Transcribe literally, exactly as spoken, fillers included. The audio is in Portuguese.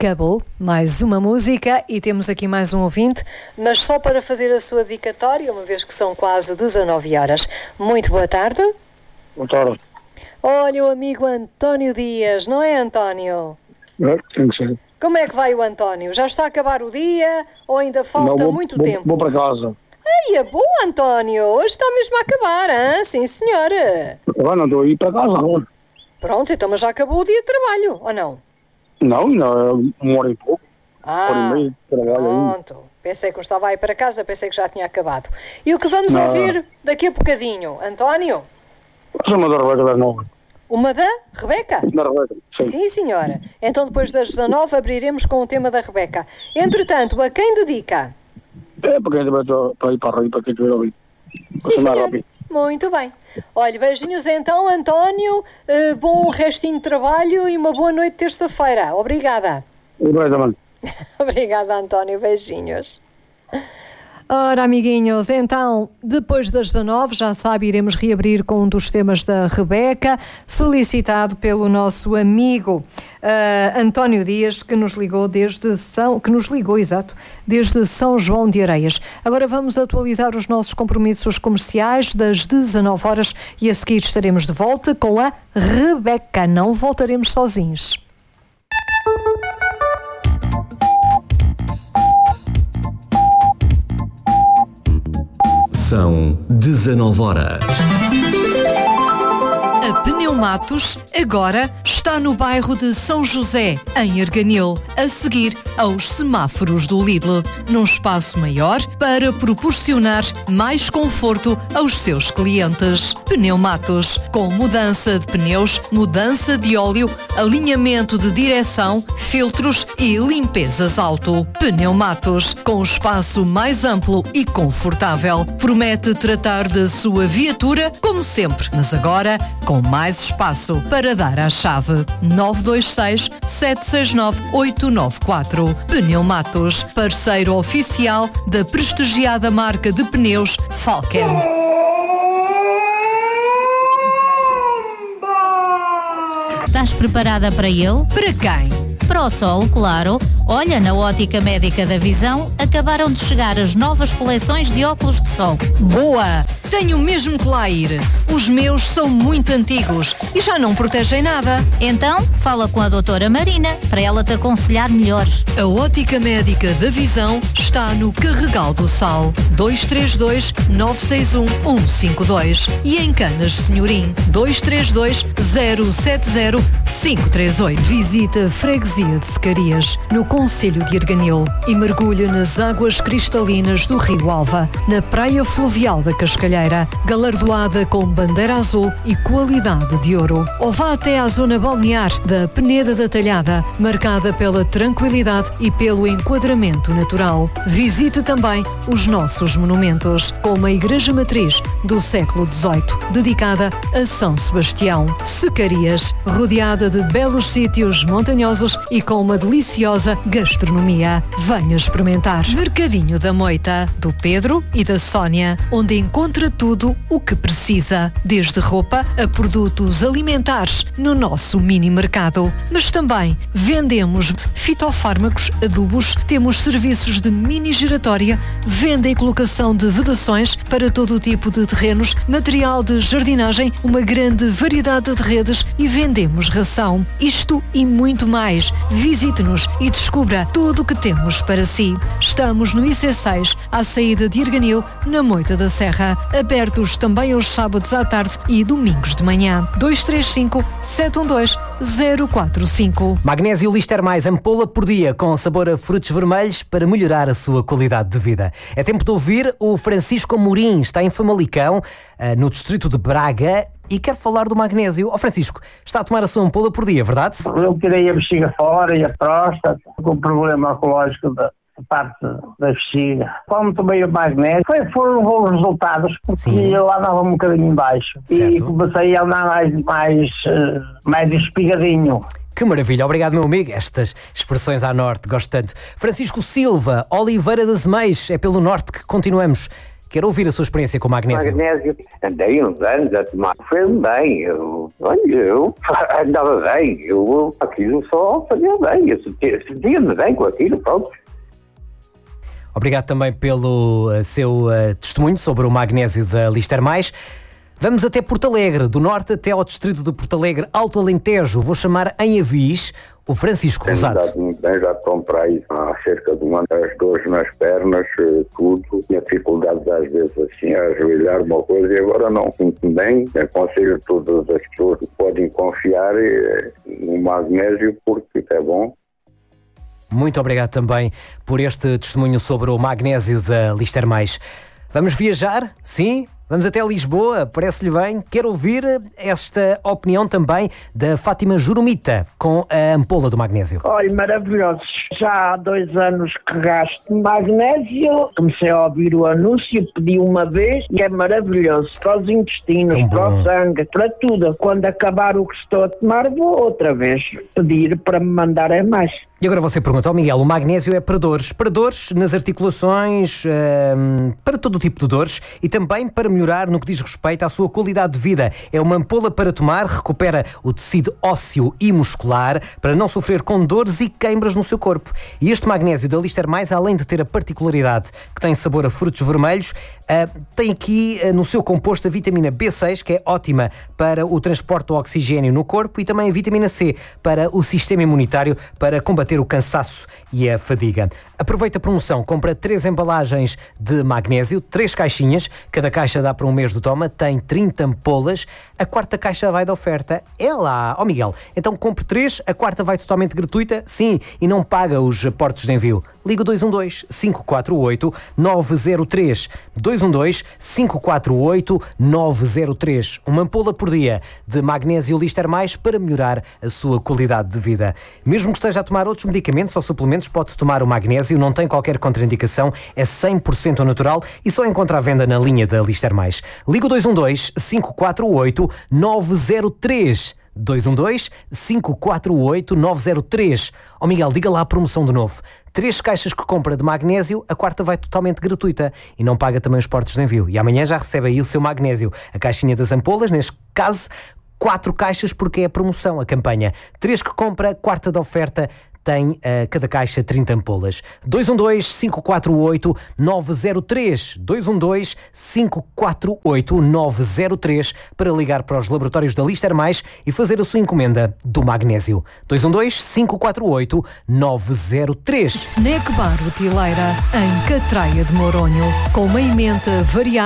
Acabou mais uma música e temos aqui mais um ouvinte, mas só para fazer a sua dedicatória, uma vez que são quase dezanove horas. Muito boa tarde. Boa tarde. Olha o amigo António Dias, não é, António? É, tem que ser. Como é que vai o António? Já está a acabar o dia ou ainda falta não, vou, muito vou, tempo? Vou para casa. Ai, é bom, António. Hoje está mesmo a acabar, hein? Sim, senhora. Agora não estou a ir para casa agora. Pronto, então, mas já acabou o dia de trabalho, ou não? Não, não, uma hora e pouco. Ah, uma hora e meia de trabalho ainda. pronto. Pensei que eu estava a ir para casa, pensei que já tinha acabado. E o que vamos Não. ouvir daqui a bocadinho, António? Chama da Rebeca das nove. Uma da Rebeca? Da Rebeca, sim. Sim, senhora. Então depois das dezanove abriremos com o tema da Rebeca. Entretanto, a quem dedica? É para quem vai para ir para a rádio, para quem estiver a ouvir. Sim, senhor. Muito bem. Olha, beijinhos então, António. Uh, bom restinho de trabalho e uma boa noite de terça-feira. Obrigada. Obrigado, mano. Obrigada, António. Beijinhos. Ora, amiguinhos, então, depois das dezanove, já sabe, iremos reabrir com um dos temas da Rebeca, solicitado pelo nosso amigo uh, António Dias, que nos ligou desde São, que nos ligou, exato, desde São João de Areias. Agora vamos atualizar os nossos compromissos comerciais das dezanove horas e a seguir estaremos de volta com a Rebeca. Não voltaremos sozinhos. São dezanove horas. A Pneumatos agora está no bairro de São José, em Arganil, a seguir aos semáforos do Lidl, num espaço maior para proporcionar mais conforto aos seus clientes. Pneumatos, com mudança de pneus, mudança de óleo, alinhamento de direção, filtros e limpezas auto. Pneumatos, com o espaço mais amplo e confortável, promete tratar da sua viatura como sempre, mas agora com mais espaço para dar a chave. nove dois seis, sete seis nove, oito nove quatro. Pneumatos, parceiro oficial da prestigiada marca de pneus Falken. Estás preparada para ele? Para quem? Para o sol, claro. Olha, na Ótica Médica da Visão acabaram de chegar as novas coleções de óculos de sol. Boa! Tenho mesmo que lá ir. Os meus são muito antigos e já não protegem nada. Então, fala com a doutora Marina para ela te aconselhar melhor. A Ótica Médica da Visão está no Carregal do Sal, dois três dois, nove seis um, um cinco dois e em Canas Senhorim, dois três dois, zero sete zero, cinco três oito. Visita a Freguesia de Secarias, no Concelho de Arganil, e mergulha nas águas cristalinas do Rio Alva, na Praia Fluvial da Cascalheira, galardoada com bandeira azul e qualidade de ouro. Ou vá até à zona balnear da Peneda da Talhada, marcada pela tranquilidade e pelo enquadramento natural. Visite também os nossos monumentos, como a Igreja Matriz do século dezoito, dedicada a São Sebastião. Secarias, rodeada de belos sítios montanhosos e com uma deliciosa gastronomia. Venha experimentar. Mercadinho da Moita, do Pedro e da Sónia, onde encontra tudo o que precisa, desde roupa a produtos alimentares, no nosso mini mercado. Mas também vendemos fitofármacos, adubos, temos serviços de mini giratória, venda e colocação de vedações para todo o tipo de terrenos, material de jardinagem, uma grande variedade de redes e vendemos ração. Isto e muito mais. Visite-nos e descubra tudo o que temos para si. Estamos no I C seis, à saída de Arganil, na Moita da Serra. Abertos também aos sábados à tarde e domingos de manhã. dois três cinco, sete um dois, zero quatro cinco. Magnésio Lister Mais, ampola por dia, com sabor a frutos vermelhos para melhorar a sua qualidade de vida. É tempo de ouvir o Francisco Amorim, está em Famalicão, no distrito de Braga, e quer falar do magnésio. Ó oh, Francisco, está a tomar a sua ampola por dia, verdade? Eu tirei a bexiga fora e a próstata, com problema oncológico da parte da bexiga. Quando tomei o magnésio, foi, foram bons resultados, porque Sim. eu andava um bocadinho em baixo. Certo. E comecei a andar mais, mais, mais espigadinho. Que maravilha, obrigado meu amigo, estas expressões à norte, gosto tanto. Francisco Silva, Oliveira das Meias, é pelo norte que continuamos. Quero ouvir a sua experiência com o magnésio. Magnésio, andei uns anos a tomar. Foi bem, eu, olha, eu andava bem, eu aquilo só fazia bem, eu sentia-me bem com aquilo, pronto. Obrigado também pelo uh, seu uh, testemunho sobre o magnésio da Lister Mais. Vamos até Porto Alegre, do norte até ao distrito de Porto Alegre, Alto Alentejo. Vou chamar em Avis o Francisco Rosado. Exato, muito bem, já comprei há cerca de um ano, as dores nas pernas, tudo. Tinha dificuldades às vezes assim, a ajoelhar uma coisa e agora não sinto bem. Aconselho todas as pessoas que podem confiar no magnésio porque é bom. Muito obrigado também por este testemunho sobre o magnésio da Lister Mais. Vamos viajar? Sim? Vamos até Lisboa, parece-lhe bem? Quero ouvir esta opinião também da Fátima Jurumita com a ampola do magnésio. Olha, maravilhoso. Já há dois anos que gasto magnésio. Comecei a ouvir o anúncio, pedi uma vez e é maravilhoso. Para os intestinos, para o sangue, para tudo. Quando acabar o que estou a tomar, vou outra vez pedir para me mandarem mais. E agora você pergunta, oh Miguel, o magnésio é para dores? Para dores nas articulações, hum, para todo o tipo de dores e também para melhorar no que diz respeito à sua qualidade de vida. É uma ampola para tomar, recupera o tecido ósseo e muscular para não sofrer com dores e queimbras no seu corpo. E este magnésio da Lister Mais, além de ter a particularidade que tem sabor a frutos vermelhos, uh, tem aqui uh, no seu composto a vitamina B seis, que é ótima para o transporte do oxigênio no corpo, e também a vitamina C para o sistema imunitário, para combater o cansaço e a fadiga. Aproveita a promoção, compra três embalagens de magnésio, três caixinhas, cada caixa dá para um mês do toma, tem trinta ampolas, a quarta caixa vai de oferta. É lá, ó oh Miguel, então compre três, a quarta vai totalmente gratuita, sim, e não paga os portos de envio. Liga dois um dois, cinco quatro oito, nove zero três, dois um dois, cinco quatro oito, nove zero três. Uma ampola por dia de magnésio Lister Mais para melhorar a sua qualidade de vida. Mesmo que esteja a tomar outros medicamentos ou suplementos, pode tomar o magnésio, não tem qualquer contraindicação, é cem por cento natural e só encontra à venda na linha da Lister Mais. Liga dois um dois, cinco quatro oito, nove zero três. dois um dois, cinco quatro oito, nove zero três. Ó oh Miguel, diga lá a promoção de novo. Três caixas que compra de magnésio, a quarta vai totalmente gratuita e não paga também os portos de envio. E amanhã já recebe aí o seu magnésio. A caixinha das ampolas, neste caso, quatro caixas porque é a promoção, a campanha. Três que compra, quarta da oferta, tem uh, cada caixa trinta ampolas. dois um dois, cinco quatro oito, nove zero três. dois um dois, cinco quatro oito, nove zero três para ligar para os laboratórios da Lister Mais e fazer a sua encomenda do magnésio. dois um dois, cinco quatro oito, nove zero três. Snack Bar Utileira, em Catraia de Moronho, com uma emenda variada.